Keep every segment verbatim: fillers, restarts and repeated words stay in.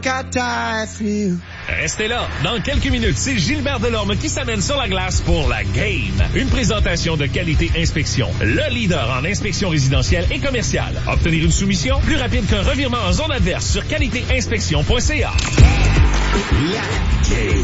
Restez là. Dans quelques minutes, c'est Gilbert Delorme qui s'amène sur la glace pour la Game. Une présentation de Qualité Inspection, le leader en inspection résidentielle et commerciale. Obtenir une soumission plus rapide qu'un revirement en zone adverse sur qualité inspection point c a. La Game.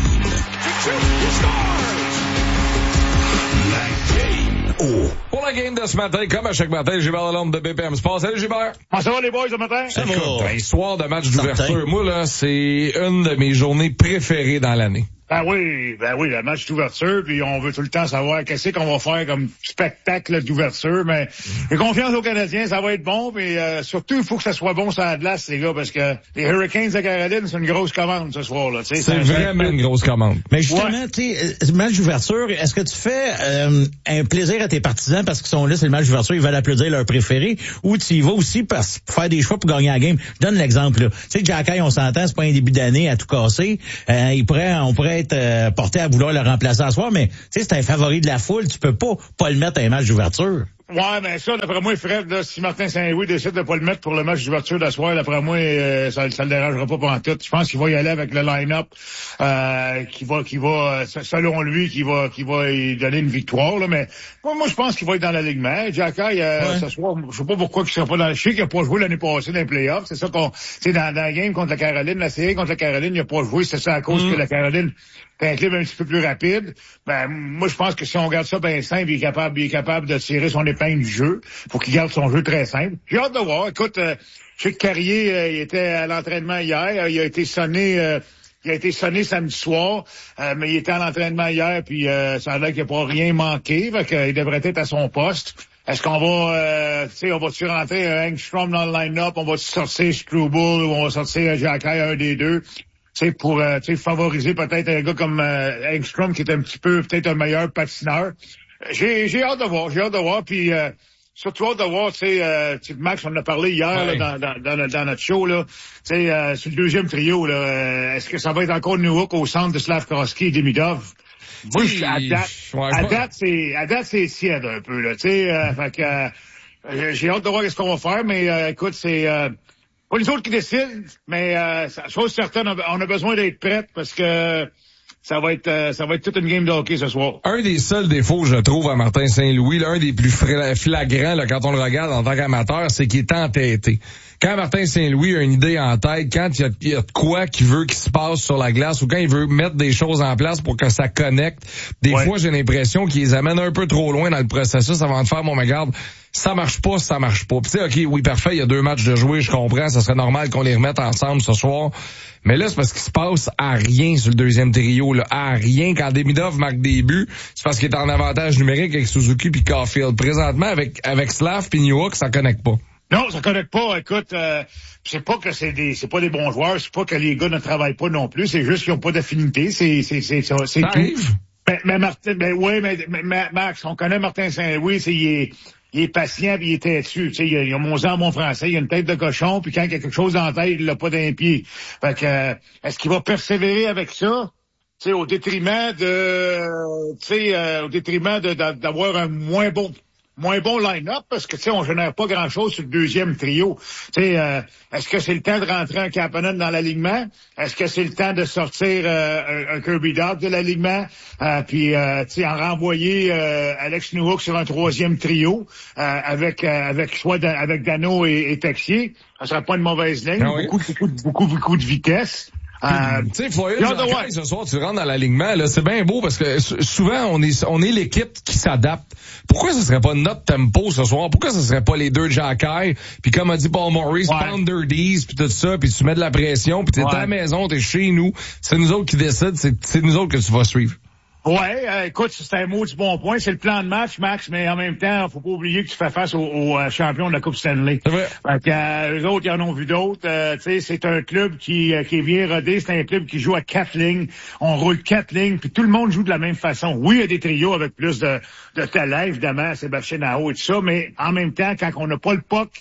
La Game. Oh. Pour la game de ce matin, comme à chaque matin, Gilbert Delorme de B P M Sport. Salut Gilbert. Comment ça va les boys ce matin? Ça va. Histoire de match d'ouverture. Moi, là, c'est une de mes journées préférées dans l'année. Ben oui, ben oui, le match d'ouverture, puis on veut tout le temps savoir qu'est-ce qu'on va faire comme spectacle d'ouverture, mais j'ai confiance aux Canadiens, ça va être bon, mais euh, surtout, il faut que ça soit bon sur la glace, les gars, parce que les Hurricanes de Caroline, c'est une grosse commande ce soir-là. C'est, c'est vraiment une grosse commande. Mais justement, ouais. Tu sais, match d'ouverture, est-ce que tu fais euh, un plaisir à tes partisans parce qu'ils sont là, c'est le match d'ouverture, ils veulent applaudir leur préféré, ou tu y vas aussi pour faire des choix pour gagner la game? Je donne l'exemple, là. Tu sais, Jacky, on s'entend, c'est pas un début d'année à tout casser. Euh, il pourrait, on pourrait être euh, porté à vouloir le remplacer à soir, mais tu sais, c'est un favori de la foule, tu peux pas pas le mettre à un match d'ouverture. Ouais, mais ça, d'après moi, Fred, là, si Martin Saint-Louis décide de pas le mettre pour le match d'ouverture de soir, d'après moi, euh, ça, ça le dérangera pas pendant tout. Je pense qu'il va y aller avec le line-up, euh, qui va, qui va, selon lui, qui va, qui va y donner une victoire, là, mais moi, moi, je pense qu'il va être dans l'alignement. Jacky, euh, ouais. Ce soir, je sais pas pourquoi il sera pas dans le chic, il a pas joué l'année passée dans les playoffs. C'est ça qu'on, c'est dans, dans la game contre la Caroline, la série contre la Caroline, il a pas joué, c'est ça à cause mm. que la Caroline un clip un petit peu plus rapide. Ben, moi, je pense que si on regarde ça bien simple, il est capable, il est capable de tirer son épingle du jeu. Faut qu'il garde son jeu très simple. J'ai hâte de voir. Écoute, euh, je sais que Carrier, euh, il était à l'entraînement hier. Euh, il a été sonné, euh, il a été sonné samedi soir, euh, mais il était à l'entraînement hier, puis euh, ça a l'air qu'il n'a pas rien manqué. Fait qu'il devrait être à son poste. Est-ce qu'on va, euh, tu sais, on va-tu rentrer un Engstrom dans le line-up, on va sortir Struble ou on va sortir Jacky, un des deux? C'est pour euh, favoriser peut-être un gars comme euh, Engstrom qui est un petit peu peut-être un meilleur patineur. J'ai j'ai hâte de voir, j'ai hâte de voir, puis euh, surtout hâte de voir, tu sais, euh, Max, on en a parlé hier ouais. là, dans, dans, dans, dans notre show, là, tu sais, euh, sur le deuxième trio, là, euh, est-ce que ça va être encore Newhook au centre de Slavkovski et Demidov? Moi, oui, à date, ouais, à date, c'est à date c'est tiède un peu, là, tu sais, euh, fait que euh, j'ai hâte de voir ce qu'on va faire, mais euh, écoute, c'est euh, pas les autres qui décident, mais euh, chose certaine, on a besoin d'être prêts parce que ça va être euh, ça va être toute une game de hockey ce soir. Un des seuls défauts, je trouve, à Martin Saint-Louis, l'un des plus flagrants là, quand on le regarde en tant qu'amateur, c'est qu'il est entêté. Quand Martin Saint-Louis a une idée en tête, quand il y a, il y a de quoi qu'il veut qu'il se passe sur la glace ou quand il veut mettre des choses en place pour que ça connecte, des ouais. fois j'ai l'impression qu'il les amène un peu trop loin dans le processus avant de faire mon regarde. Ça marche pas, ça marche pas. Puis tu sais, ok, oui, parfait, il y a deux matchs de jouer, je comprends, ça serait normal qu'on les remette ensemble ce soir. Mais là, c'est parce qu'il se passe à rien sur le deuxième trio, là, à rien. Quand Demidov marque des buts, c'est parce qu'il est en avantage numérique avec Suzuki puis Caulfield. Présentement, avec avec Slav puis Newhook, ça connecte pas. Non, ça connecte pas. Écoute, euh, c'est pas que c'est des, c'est pas des bons joueurs, c'est pas que les gars ne travaillent pas non plus, c'est juste qu'ils ont pas d'affinité, c'est, c'est, c'est, c'est, c'est ça tout. Arrive. Mais, mais Martin, ben oui, mais, mais Max, on connaît Martin Saint-Louis, c'est, il est, il est patient puis il est têtu. Tu sais, il a, il a mon en bon français, il a une tête de cochon, puis quand il y a quelque chose en tête, il l'a pas d'un pied. Fait que, euh, est-ce qu'il va persévérer avec ça? Tu sais, au détriment de, tu sais, euh, au détriment de, de, d'avoir un moins bon, moins bon line-up, parce que, tu sais, on génère pas grand-chose sur le deuxième trio. Tu sais, euh, est-ce que c'est le temps de rentrer un Kapanen dans l'alignement? Est-ce que c'est le temps de sortir euh, un, un Kirby Dach de l'alignement? Euh, puis, euh, tu sais, en renvoyer euh, Alex Newhook sur un troisième trio euh, avec euh, avec soit da, avec Dano et, et Texier. Ça serait pas une mauvaise ligne. Ah oui. Beaucoup, beaucoup, beaucoup, beaucoup de vitesse. Euh, tu sais, Floyd, ouais. ce soir, tu rentres dans l'alignement, là, c'est bien beau parce que souvent, on est, on est l'équipe qui s'adapte. Pourquoi ce serait pas notre tempo ce soir? Pourquoi ce serait pas les deux Jacky? Puis comme a dit Paul Maurice, ouais. Pounder D's, puis tout ça, puis tu mets de la pression, puis t'es ouais. à la maison, t'es chez nous. C'est nous autres qui décident, c'est, c'est nous autres que tu vas suivre. Ouais, euh, écoute, c'est un mot du bon point. C'est le plan de match, Max, mais en même temps, faut pas oublier que tu fais face aux, aux euh, champions de la Coupe Stanley. C'est vrai. Fait que, euh, eux autres, ils en ont vu d'autres. Euh, tu sais, c'est un club qui, euh, qui est bien rodé. C'est un club qui joue à quatre lignes. On roule quatre lignes, puis tout le monde joue de la même façon. Oui, il y a des trios avec plus de, de talent, évidemment, Sébastien Aho et tout ça, mais en même temps, quand on n'a pas le puck,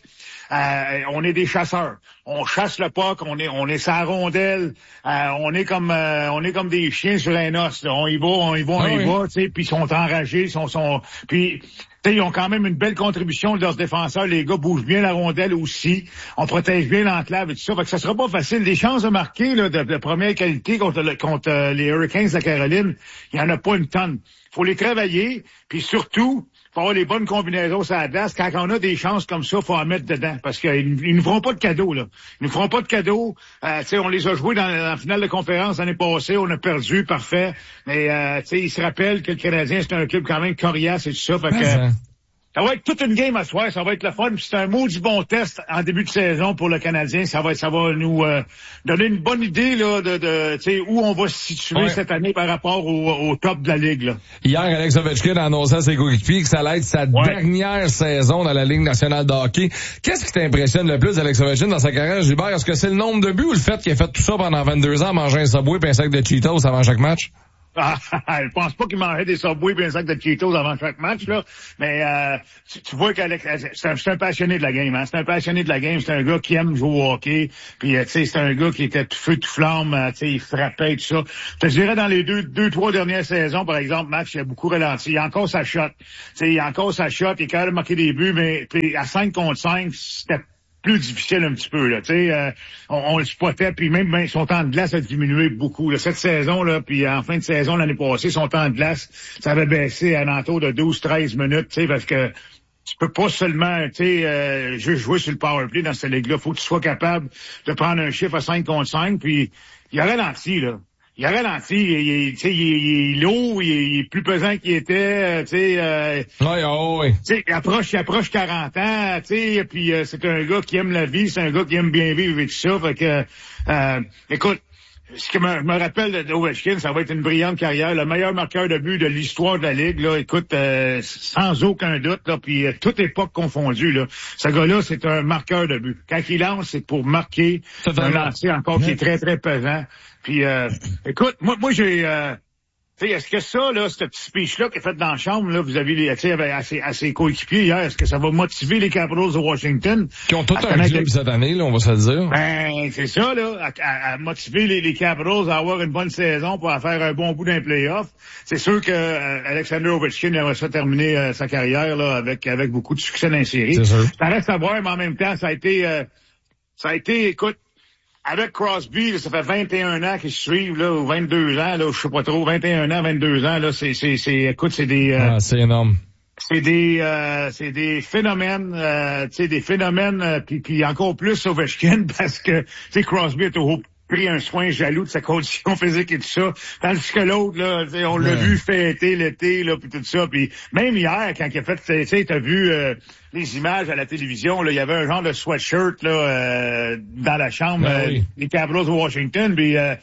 euh, on est des chasseurs. On chasse le puck, on est, on est sa rondelle, euh, on est comme, euh, on est comme des chiens sur un os, là. On y va, on y va, on ah y oui. va, tu sais, puis ils sont enragés, ils sont, sont, puis, tu sais, ils ont quand même une belle contribution de leurs défenseurs. Les gars bougent bien la rondelle aussi. On protège bien l'enclave et tout ça. Fait que ça sera pas facile. Des chances de marquer, là, de, de première qualité contre, le, contre euh, les Hurricanes de Caroline, il y en a pas une tonne. Faut les travailler, puis surtout, faut avoir les bonnes combinaisons sur la glace. Quand on a des chances comme ça, faut en mettre dedans. Parce qu'ils ils nous feront pas de cadeaux, là. Ils nous feront pas de cadeaux. Euh, tu sais, on les a joués dans, dans la finale de conférence l'année passée. On a perdu, parfait. Mais, euh, tu sais, ils se rappellent que le Canadien, c'est un club quand même coriace et tout ça. Fait que, ça. ça va être toute une game à soir, ça va être le fun. Puis c'est un maudit bon test en début de saison pour le Canadien. Ça va, ça va nous euh, donner une bonne idée là de, de tu sais où on va se situer ouais. cette année par rapport au, au top de la ligue. Là. Hier, Alex Ovechkin a annoncé à ses coéquipiers que ça allait être sa ouais. dernière saison dans la Ligue nationale de hockey. Qu'est-ce qui t'impressionne le plus, Alex Ovechkin, dans sa carrière, Gilbert? Est-ce que c'est le nombre de buts ou le fait qu'il a fait tout ça pendant vingt-deux ans, manger un Subway et un sac de Cheetos avant chaque match? Ah, je pense pas qu'il mangeait des Subway et un sac de Cheetos avant chaque match, là. Mais euh, tu, tu vois qu'Alex, c'est un, c'est un passionné de la game, hein. C'est un passionné de la game. C'est un gars qui aime jouer au hockey. Puis, euh, tu sais, c'est un gars qui était tout feu, tout flamme. Euh, tu sais, il frappait et tout ça. Je te dirais, dans les deux, deux, trois dernières saisons, par exemple, match, il a beaucoup ralenti. Il a encore sa shot. Tu sais, il a encore sa shot. Il est capable de marquer des buts, mais puis à cinq contre cinq, c'était plus difficile un petit peu, là, tu sais, euh, on, on le spottait, puis même ben, son temps de glace a diminué beaucoup, là, cette saison, là, puis en fin de saison, l'année passée, son temps de glace, ça avait baissé à l'entour de douze treize minutes, tu sais, parce que tu peux pas seulement, tu sais, euh, juste jouer sur le power play dans cette ligue-là, faut que tu sois capable de prendre un chiffre à cinq contre cinq, puis il a ralenti, là. Il a ralenti, il, il, il, il est lourd, il, il est plus pesant qu'il était, tu sais. Euh, oui, oh, oui. Tu sais, il approche, il approche quarante ans, tu sais, puis euh, c'est un gars qui aime la vie, c'est un gars qui aime bien vivre et tout ça, fait que, euh, écoute, ce que me, je me rappelle d'Ovechkin, ça va être une brillante carrière, le meilleur marqueur de but de l'histoire de la Ligue, là, écoute, euh, sans aucun doute, là, puis euh, toute époque confondue, là. Ce gars-là, c'est un marqueur de but. Quand il lance, c'est pour marquer, un lancer encore qui est très, très pesant. Puis, euh, écoute, moi, moi j'ai... Euh, tu sais, est-ce que ça, là, ce petit speech-là qui est fait dans la chambre, là, vous avez les, tu sais, à ses, à ses coéquipiers hier, est-ce que ça va motiver les Capitals de Washington? Qui ont tout un club cette année, là, on va se le dire. Ben, c'est ça, là, à, à, à motiver les, les Capitals à avoir une bonne saison pour faire un bon bout d'un play-off. C'est sûr que euh, Alexander Ovechkin aimerait ça terminer euh, sa carrière, là, avec, avec beaucoup de succès dans les séries. C'est sûr. Ça reste à voir, mais en même temps, ça a été, euh, ça a été, écoute, avec Crosby, là, ça fait vingt et un ans qu'ils se suivent, là, ou vingt-deux ans, là, je sais pas trop, vingt et un ans, vingt-deux ans, là, c'est, c'est, c'est, écoute, c'est des, euh, ah, c'est énorme. C'est des, euh, c'est des phénomènes, euh, tu sais, des phénomènes, euh, puis, puis encore plus Ovechkin, parce que, tu sais, Crosby a toujours pris un soin jaloux de sa condition physique et tout ça, tandis que l'autre, là, on l'a ouais. vu fêter l'été, là, puis tout ça, puis même hier, quand il a fait, tu sais, t'as vu euh, les images à la télévision, là, il y avait un genre de sweatshirt, là, euh, dans la chambre, ben, euh, oui. les Capitals de Washington, puis euh,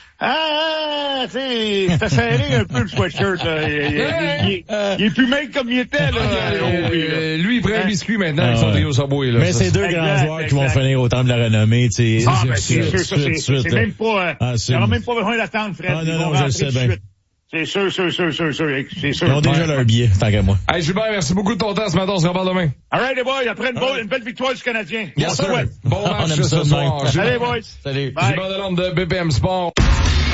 ah, tu sais, c'était serré un peu le sweatshirt, là. Il, il, il, il, il est plus mec comme il était, là. Euh, euh, lui, il prend un biscuit maintenant avec son trio Subway, là. Mais c'est deux grands joueurs qui vont finir au temple de la renommée, tu sais. Ah, ben, c'est sûr, ça, c'est, c'est même pas, ah, il n'y aura même pas besoin d'attendre, Fred. Ah, non, non, je le sais bien. C'est sûr, sûr, sûr, sûr, sûr, c'est sûr. Ils ont déjà leur billet, tant qu'à moi. Hey, Gilbert, merci beaucoup de ton temps ce matin, on se reparle demain. All right, les boys, après une, beau, une belle victoire du Canadien. Yes, sir. Bon match ce soir. Salut, boys. Salut. Gilbert Delorme de B P M Sport.